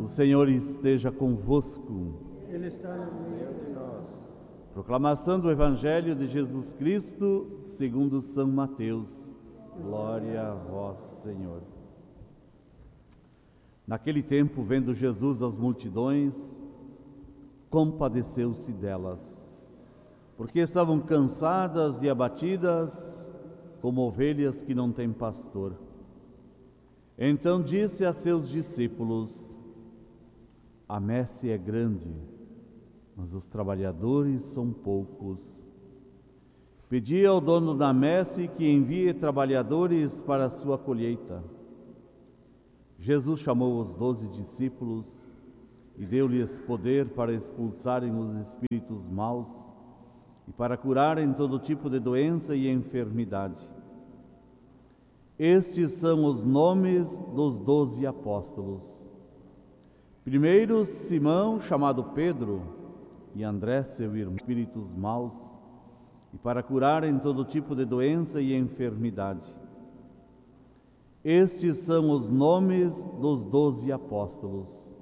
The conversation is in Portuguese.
Senhor esteja convosco. Ele está no meio de nós. Proclamação do Evangelho de Jesus Cristo, segundo São Mateus. Glória a vós, Senhor. Naquele tempo, vendo Jesus as multidões, compadeceu-se delas, porque estavam cansadas e abatidas, como ovelhas que não têm pastor. Então disse a seus discípulos: a messe é grande, mas os trabalhadores são poucos. Pedi ao dono da messe que envie trabalhadores para a sua colheita. Jesus chamou os 12 discípulos e deu-lhes poder para expulsarem os espíritos maus e para curarem todo tipo de doença e enfermidade. Estes são os nomes dos 12 apóstolos. Primeiro, Simão, chamado Pedro, e André, seu irmão, espíritos maus, e para curarem todo tipo de doença e enfermidade. Estes são os nomes dos 12 apóstolos.